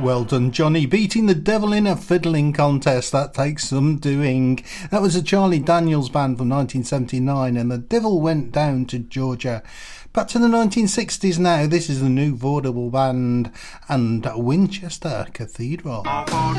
Well done, Johnny. Beating the devil in a fiddling contest. That takes some doing. That was a Charlie Daniels band from 1979, and the devil went down to Georgia. Back to the 1960s now. This is the new Vaudeville Band and Winchester Cathedral.